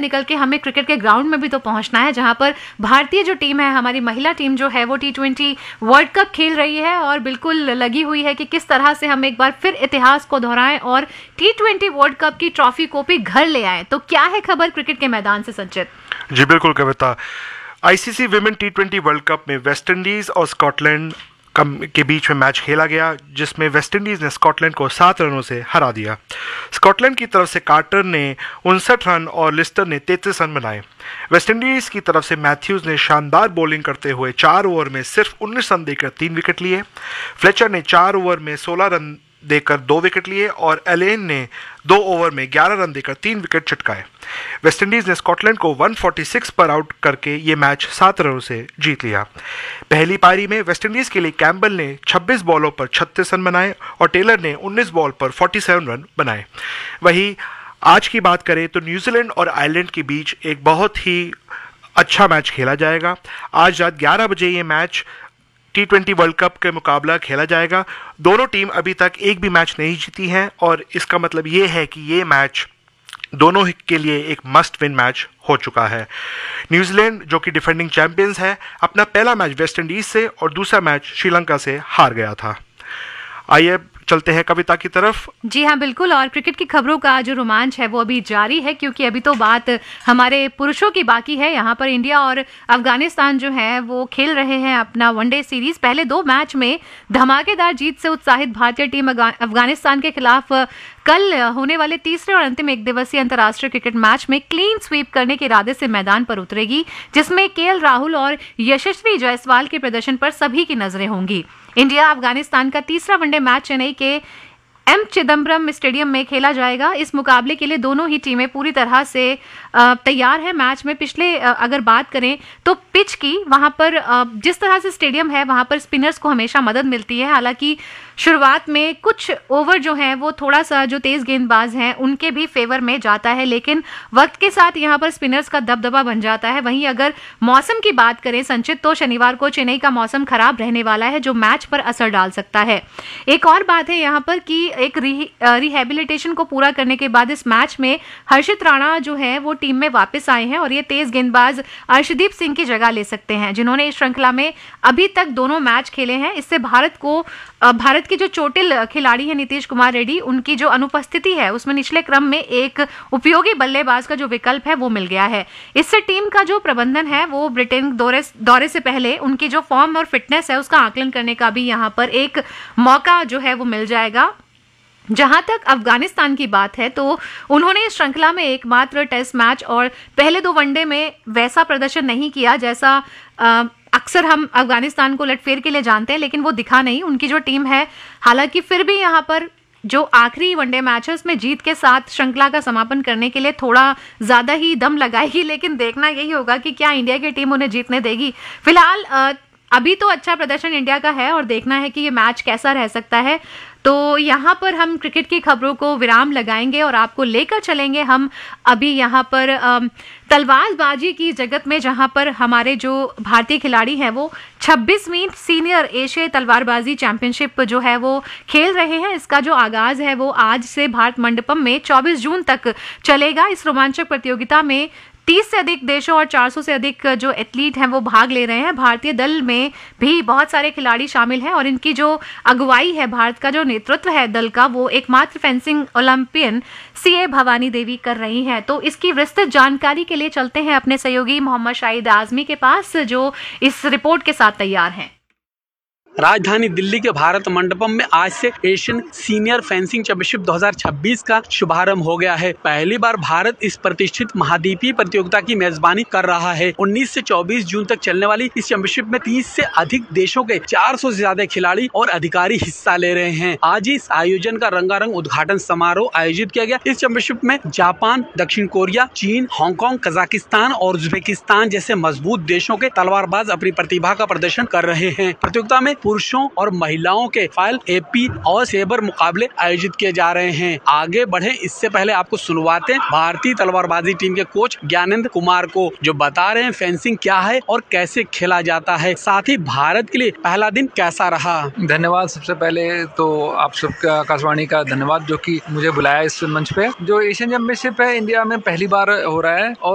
निकल के हमें क्रिकेट के ग्राउंड में भी तो पहुंचना है, जहां पर भारतीय जो टीम है, हमारी महिला टीम जो है वो T20 वर्ल्ड कप खेल रही है और बिल्कुल लगी हुई है कि किस तरह से हम एक बार फिर इतिहास को दोहराएं और T20 वर्ल्ड कप की ट्रॉफी को भी घर ले आए। तो क्या है खबर क्रिकेट के मैदान से संचित? जी बिल्कुल कविता, ICC women T20 world cup में वेस्टइंडीज और स्कॉटलैंड के बीच में मैच खेला गया, जिसमें वेस्टइंडीज ने स्कॉटलैंड को 7 रनों से हरा दिया। स्कॉटलैंड की तरफ से कार्टर ने 59 रन और लिस्टर ने 33 रन बनाए। वेस्टइंडीज की तरफ से मैथ्यूज ने शानदार बॉलिंग करते हुए 4 ओवर में सिर्फ 19 रन देकर 3 विकेट लिए। फ्लेचर ने 4 ओवर में 16 रन देकर 2 विकेट लिए और एलेन ने 2 ओवर में 11 रन देकर 3 विकेट चटकाए। वेस्टइंडीज ने स्कॉटलैंड को 146 पर आउट करके ये मैच 7 रनों से जीत लिया। पहली पारी में वेस्टइंडीज के लिए कैम्बल ने 26 बॉलों पर 36 रन बनाए और टेलर ने 19 बॉल पर 47 रन बनाए। वहीं आज की बात करें तो न्यूजीलैंड और आयरलैंड के बीच एक बहुत ही अच्छा मैच खेला जाएगा। आज रात 11 बजे ये मैच T20 वर्ल्ड कप के मुकाबला खेला जाएगा। दोनों टीम अभी तक एक भी मैच नहीं जीती हैं और इसका मतलब ये है कि ये मैच दोनों के लिए एक मस्ट विन मैच हो चुका है। न्यूजीलैंड जो कि डिफेंडिंग चैंपियंस है, अपना पहला मैच वेस्ट इंडीज से और दूसरा मैच श्रीलंका से हार गया था। आइए चलते हैं कविता की तरफ। जी हाँ बिल्कुल, और क्रिकेट की खबरों का जो रोमांच है वो अभी जारी है, क्योंकि अभी तो बात हमारे पुरुषों की बाकी है। यहाँ पर इंडिया और अफगानिस्तान जो है वो खेल रहे हैं अपना वनडे सीरीज। पहले 2 मैच में धमाकेदार जीत से उत्साहित भारतीय टीम अफगानिस्तान के खिलाफ कल होने वाले तीसरे और अंतिम 1 दिवसीय अंतर्राष्ट्रीय क्रिकेट मैच में क्लीन स्वीप करने के इरादे से मैदान पर उतरेगी, जिसमें केएल राहुल और यशस्वी जायसवाल के प्रदर्शन पर सभी की नजरें होंगी। इंडिया अफगानिस्तान का तीसरा वनडे मैच चेन्नई के एम चिदम्बरम स्टेडियम में खेला जाएगा। इस मुकाबले के लिए दोनों ही टीमें पूरी तरह से तैयार है। मैच में पिछले अगर बात करें तो पिच की, वहां पर जिस तरह से स्टेडियम है वहां पर स्पिनर्स को हमेशा मदद मिलती है। हालांकि शुरुआत में कुछ ओवर जो हैं वो थोड़ा सा जो तेज गेंदबाज हैं उनके भी फेवर में जाता है, लेकिन वक्त के साथ यहाँ पर स्पिनर्स का दबदबा बन जाता है। वहीं अगर मौसम की बात करें संचित, तो शनिवार को चेन्नई का मौसम खराब रहने वाला है, जो मैच पर असर डाल सकता है। एक और बात है यहाँ पर कि एक रिहेबिलिटेशन को पूरा करने के बाद इस मैच में हर्षित राणा जो है वो टीम में वापस आए हैं और ये तेज गेंदबाज अर्शदीप सिंह की जगह ले सकते हैं, जिन्होंने इस श्रृंखला में अभी तक दोनों मैच खेले हैं। इससे भारत के जो चोटिल खिलाड़ी हैं नीतीश कुमार रेड्डी, उनकी जो अनुपस्थिति है उसमें निचले क्रम में एक उपयोगी बल्लेबाज का जो विकल्प है वो मिल गया है। इससे टीम का जो प्रबंधन है वो ब्रिटेन दौरे से पहले उनकी जो फॉर्म और फिटनेस है उसका आकलन करने का भी यहाँ पर एक मौका जो है वो मिल जाएगा। जहां तक अफगानिस्तान की बात है तो उन्होंने इस श्रृंखला में एकमात्र टेस्ट मैच और पहले 2 वनडे में वैसा प्रदर्शन नहीं किया जैसा अक्सर हम अफगानिस्तान को उलटफेर के लिए जानते हैं, लेकिन वो दिखा नहीं। उनकी जो टीम है हालांकि फिर भी यहाँ पर जो आखिरी वनडे मैच है उसमें जीत के साथ श्रृंखला का समापन करने के लिए थोड़ा ज्यादा ही दम लगाएगी, लेकिन देखना यही होगा कि क्या इंडिया की टीम उन्हें जीतने देगी। फिलहाल अभी तो अच्छा प्रदर्शन इंडिया का है और देखना है कि ये मैच कैसा रह सकता है। तो यहाँ पर हम क्रिकेट की खबरों को विराम लगाएंगे और आपको लेकर चलेंगे हम अभी यहाँ पर तलवारबाजी की जगत में, जहाँ पर हमारे जो भारतीय खिलाड़ी हैं वो 26वीं सीनियर एशियाई तलवारबाजी चैंपियनशिप जो है वो खेल रहे हैं। इसका जो आगाज है वो आज से भारत मंडपम में 24 जून तक चलेगा। इस रोमांचक प्रतियोगिता में 30 से अधिक देशों और 400 से अधिक जो एथलीट हैं वो भाग ले रहे हैं। भारतीय दल में भी बहुत सारे खिलाड़ी शामिल हैं और इनकी जो अगुवाई है, भारत का जो नेतृत्व है दल का, वो एकमात्र fencing Olympian CA Bhavani Devi कर रही हैं। तो इसकी विस्तृत जानकारी के लिए चलते हैं अपने सहयोगी मोहम्मद शाहिद आजमी के पास, जो इस रिपोर्ट के साथ तैयार हैं। राजधानी दिल्ली के भारत मंडपम में आज से एशियन सीनियर फेंसिंग चैंपियनशिप 2026 का शुभारंभ हो गया है। पहली बार भारत इस प्रतिष्ठित महाद्वीपीय प्रतियोगिता की मेजबानी कर रहा है। 19 से 24 जून तक चलने वाली इस चैंपियनशिप में 30 से अधिक देशों के 400 से ज्यादा खिलाड़ी और अधिकारी हिस्सा ले रहे हैं। आज इस आयोजन का रंगारंग उद्घाटन समारोह आयोजित किया गया। इस चैंपियनशिप में जापान, दक्षिण कोरिया, चीन, हांगकांग, कजाकिस्तान और उज्बेकिस्तान जैसे मजबूत देशों के तलवारबाज अपनी प्रतिभा का प्रदर्शन कर रहे हैं। प्रतियोगिता में पुरुषों और महिलाओं के फाइल, एपी और सेबर मुकाबले आयोजित किए जा रहे हैं। आगे बढ़े इससे पहले आपको सुनवाते हैं भारतीय तलवारबाजी टीम के कोच ज्ञानेंद्र कुमार को, जो बता रहे हैं फेंसिंग क्या है और कैसे खेला जाता है, साथ ही भारत के लिए पहला दिन कैसा रहा। धन्यवाद। सबसे पहले तो आप सबका आकाशवाणी का धन्यवाद जो कि मुझे बुलाया इस मंच पे। जो एशियन चैंपियनशिप है इंडिया में पहली बार हो रहा है और